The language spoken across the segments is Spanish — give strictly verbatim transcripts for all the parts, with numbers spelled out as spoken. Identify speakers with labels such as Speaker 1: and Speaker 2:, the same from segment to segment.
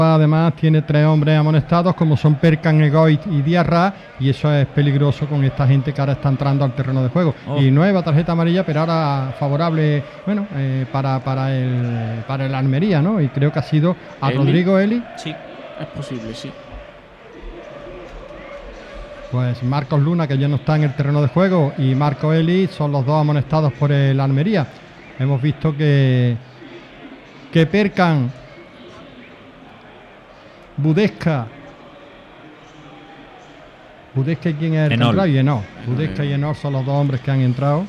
Speaker 1: Además tiene tres hombres amonestados como son Perkan, Egoit y Diarra, y eso es peligroso con esta gente que ahora está entrando al terreno de juego. Oh. Y nueva tarjeta amarilla, pero ahora favorable, bueno, eh, para, para el para el Almería, ¿no? Y creo que ha sido a Eli. Rodrigo Eli.
Speaker 2: Sí, es posible, sí.
Speaker 1: Pues Marcos Luna, que ya no está en el terreno de juego, y Marco Eli son los dos amonestados por el Almería. Hemos visto que que Perkan, Budesca Budesca y quién es el
Speaker 3: Enol.
Speaker 1: y Enol. Budesca y Enol son los dos hombres que han entrado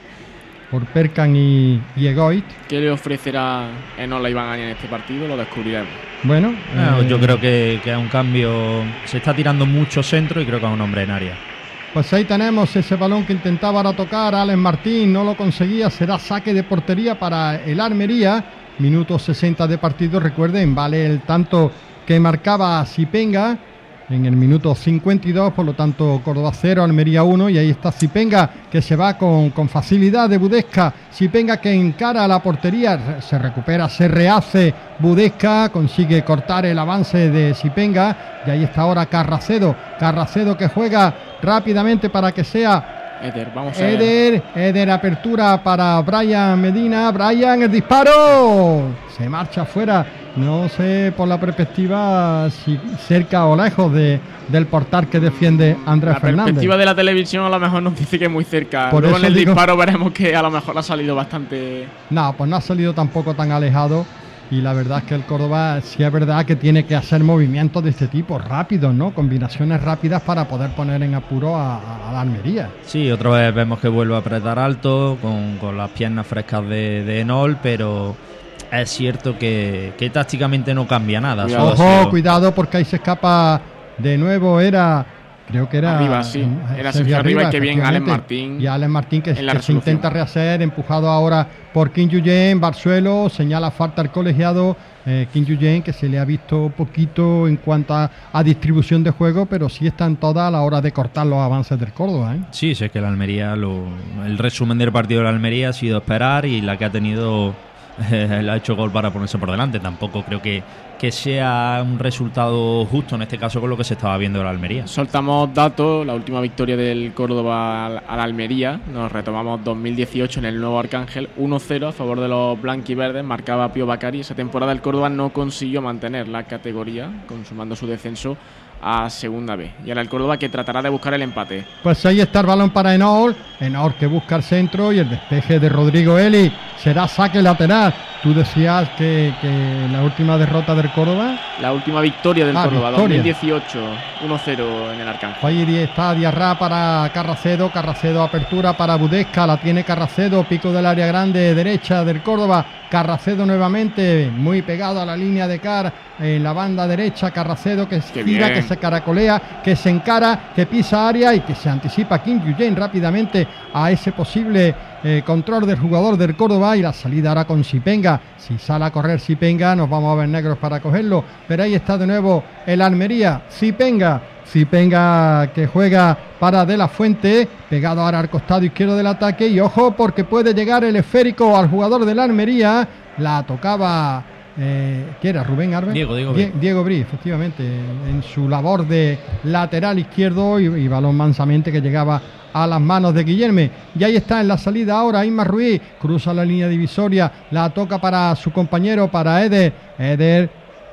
Speaker 1: por Perkan y, y Egoit.
Speaker 2: ¿Qué le ofrecerá Enol a Iván Aña en este partido? Lo descubriremos.
Speaker 1: Bueno,
Speaker 3: no,
Speaker 1: eh,
Speaker 3: yo creo que, que es un cambio. Se está tirando mucho centro y creo que es un hombre en área.
Speaker 1: Pues ahí tenemos ese balón que intentaba ahora tocar Alex Martín, no lo conseguía, será saque de portería para el Almería. Minuto sesenta de partido, recuerden, vale el tanto que marcaba Zipenga en el minuto cincuenta y dos, por lo tanto Córdoba cero, Almería uno, y ahí está Zipenga que se va con, con facilidad de Budesca. Zipenga que encara a la portería, se recupera, se rehace Budesca, consigue cortar el avance de Zipenga, y ahí está ahora Carracedo, Carracedo que juega rápidamente para que sea
Speaker 2: Eder, vamos a
Speaker 1: Eder, Eder, apertura para Brian Medina, Brian, el disparo, se marcha afuera, no sé por la perspectiva si cerca o lejos de, del portal que defiende Andrés
Speaker 2: la
Speaker 1: Fernández.
Speaker 2: La perspectiva de la televisión a lo mejor nos dice que es muy cerca,
Speaker 1: por
Speaker 2: luego en el
Speaker 1: digo,
Speaker 2: disparo veremos que a lo mejor ha salido bastante...
Speaker 1: No, pues no ha salido tampoco tan alejado. Y la verdad es que el Córdoba sí es verdad que tiene que hacer movimientos de este tipo rápidos, ¿no? Combinaciones rápidas para poder poner en apuro a, a, a la Almería.
Speaker 3: Sí, otra vez vemos que vuelve a apretar alto con, con las piernas frescas de, de Enol, pero es cierto que, que tácticamente no cambia nada.
Speaker 1: Cuidado. Ojo, cuidado, porque ahí se escapa de nuevo, era... Creo que era
Speaker 2: arriba, sí. Era Sergio Arriba, y que bien Alex Martín.
Speaker 1: Y Alex Martín que, que se intenta rehacer, empujado ahora por Kim Yuyen. Barzuelo señala falta al colegiado. Eh, Kim Yuyen, que se le ha visto poquito en cuanto a, a distribución de juego, pero sí está en toda a la hora de cortar los avances del Córdoba, ¿eh?
Speaker 3: Sí, sí, es que la Almería, lo, el resumen del partido de la Almería ha sido esperar, y la que ha tenido eh, le ha hecho gol para ponerse por delante. Tampoco creo que que sea un resultado justo en este caso con lo que se estaba viendo de la Almería.
Speaker 2: Soltamos datos, la última victoria del Córdoba a la Almería, nos retomamos dos mil dieciocho en el Nuevo Arcángel, uno cero a favor de los blanquiverdes, marcaba Pío Bacari. Esa temporada el Córdoba no consiguió mantener la categoría, consumando su descenso a Segunda B. Y ahora el Córdoba que tratará de buscar el empate.
Speaker 1: Pues ahí está el balón para Enol, Enol que busca el centro y el despeje de Rodrigo Eli, será saque lateral. Tú decías que, que la última derrota del Córdoba,
Speaker 2: la última victoria del
Speaker 1: ah,
Speaker 2: Córdoba,
Speaker 1: victoria.
Speaker 2: dos mil dieciocho, uno cero en el Arcángel.
Speaker 1: Ahí está Diarra para Carracedo, Carracedo apertura para Budesca, la tiene Carracedo, pico del área grande derecha del Córdoba, Carracedo nuevamente muy pegado a la línea de Car en la banda derecha, Carracedo que
Speaker 2: Qué
Speaker 1: gira,
Speaker 2: bien.
Speaker 1: que se caracolea, que se encara, que pisa área y que se anticipa Kim Yuyen rápidamente a ese posible eh, control del jugador del Córdoba, y la salida ahora con Zipenga. Si sale a correr Zipenga nos vamos a ver negros para cogerlo, pero ahí está de nuevo el Almería, Zipenga, Zipenga que juega para De La Fuente, pegado ahora al costado izquierdo del ataque, y ojo porque puede llegar el esférico al jugador del Almería, la tocaba... Eh, ¿Qué era? ¿Rubén Arben?
Speaker 3: Diego, Diego Brí.
Speaker 1: Diego Brí, efectivamente, en su labor de lateral izquierdo, y, y balón mansamente que llegaba a las manos de Guillerme. Y ahí está en la salida ahora Isma Ruiz, cruza la línea divisoria, la toca para su compañero, para Eder, Eder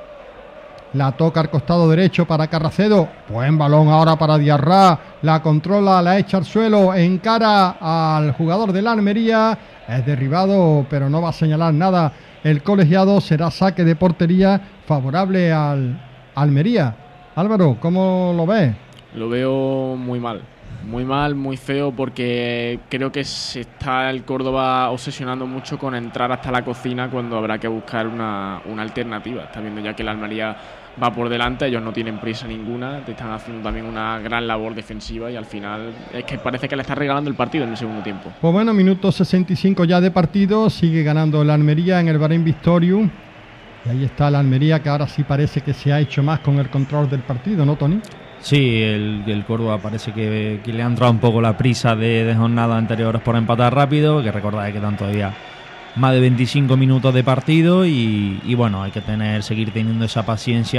Speaker 1: la toca al costado derecho para Carracedo, buen balón ahora para Diarra, la controla, la echa al suelo, encara al jugador de la Almería, es derribado pero no va a señalar nada el colegiado, será saque de portería favorable al Almería. Álvaro, ¿cómo lo ves?
Speaker 2: Lo veo muy mal, muy mal, muy feo, porque creo que se está el Córdoba obsesionando mucho con entrar hasta la cocina cuando habrá que buscar una, una alternativa. Está viendo ya que la Almería va por delante, ellos no tienen prisa ninguna, te están haciendo también una gran labor defensiva, y al final es que parece que le está regalando el partido en el segundo tiempo.
Speaker 1: Pues bueno, minuto sesenta y cinco ya de partido, sigue ganando la Almería en el Bahrein Victorium, y ahí está la Almería, que ahora sí parece que se ha hecho más con el control del partido, ¿no, Tony?
Speaker 3: Sí, el, el Córdoba parece que, que le ha entrado un poco la prisa de, de jornadas anteriores por empatar rápido, que recordáis que están todavía más de veinticinco minutos de partido y, y bueno, hay que tener seguir teniendo esa paciencia